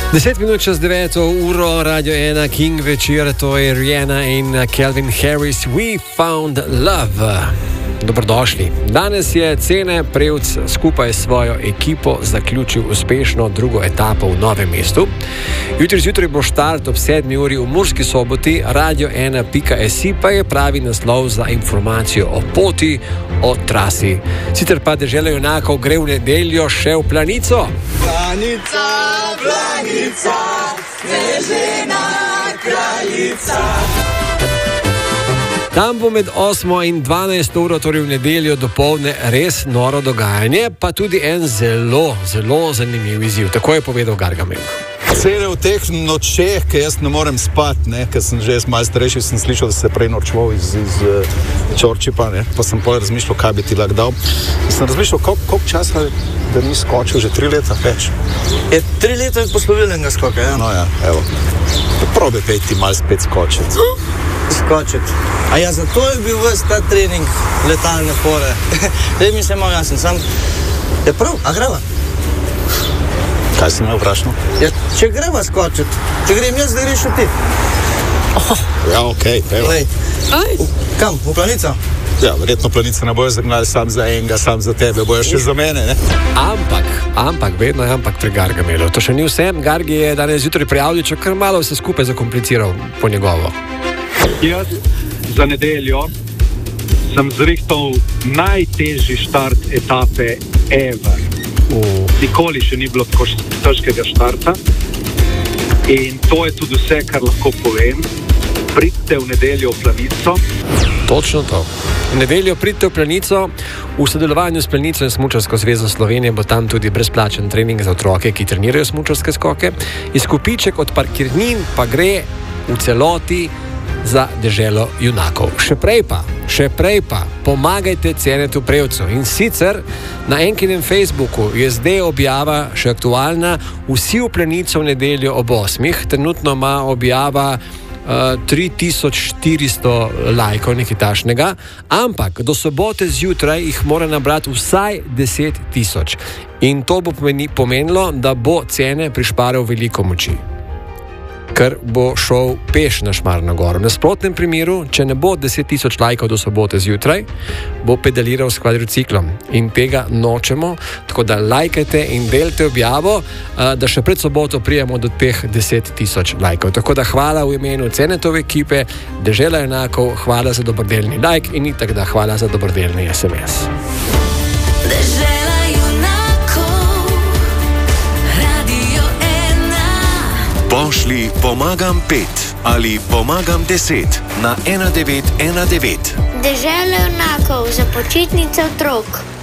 10 minut čez 9 uro, Radio 1, King večer, to je Rihanna in Calvin Harris, We Found Love. Dobrodošli. Danes je Cene Prevc skupaj s svojo ekipo zaključil uspešno drugo etapo v Novem mestu. Jutri zjutraj bo štart ob 7 uri v Murski Soboti, radio1.si pa je pravi naslov za informacijo o poti, o trasi. Sicer pa Dežela junakov gre v nedeljo še v Planico. Planica, planica, snežena kraljica. Tam bo med 8 in 12 uro, torej v nedeljo dopoldne, res noro dogajanje, pa tudi en zelo zanimiv izziv. Tako je povedal Gargamel. Cele v teh nočeh, ki jaz ne morem spati, ker sem že malo starejši, sem slišal, da se prej norčval iz Čorčipa, pa sem potem razmišljal, kaj bi ti lahko dal. Sem razmišljal, koliko časa, da ni skočil, že 3 leta več. 3 leta je poslovilnega skoka, ja? No ja, evo. Probi pejti malo spet skočiti. Skočiti. A ja, zato je bil ves ta trening letalne fore. Daj mi se malo jasen, sam je prav, a greva? Kaj si me vprašal? Ja, če greva skočiti, če grem jaz, da greš ti. Ja, okej, evo. Kam, v Planico? Ja, verjetno Planico ne bojo zagnali sam za enega, sam za tebe, bojo še za mene, ne? Ampak, vedno je ampak pri Gargamelu. To še ni vse, Gargi je danes zjutraj prijavil, če kar malo vse skupaj zakompliciral po njegovo. Jaz za nedeljo sem zrihtal najtežji štart etape ever. Nikoli še ni bilo tako težkega štarta in to je tudi vse, kar lahko povem. Pridite v nedeljo v Planico. Točno to. V nedeljo pridite v Planico. V sodelovanju s Planico in Smučarsko zvezo Slovenije bo tam tudi brezplačen trening za otroke, ki trenirajo smučarske skoke. Izkupiček od parkirnin pa gre v celoti za Deželo junakov. Še prej pa pomagajte Cenetu Prevcu. In sicer na enkinem Facebooku je zdaj objava še aktualna. Vsi v Planico v nedeljo ob 8. Trenutno ima objava 3400 lajkov, nekaj takšnega, ampak do sobote zjutraj jih mora nabrati vsaj 10 000. In to bo pomenilo, da bo Cene prišparal veliko moči, ker bo šel peš na Šmarno goro. V nasprotnem primeru, če ne bo 10 000 lajkov do sobote zjutraj, bo pedaliral s kvadriciklom in tega nočemo, tako da lajkajte in delite objavo, da še pred soboto prijemo do teh 10 000 lajkov. Tako da hvala v imenu Cenetove ekipe, Dežela junakov, hvala za dobrodelni lajk in itak da hvala za dobrodelni SMS. Pošli pomagam 5 ali pomagam 10 na 1919. Dežela junakov za počitnice otrok.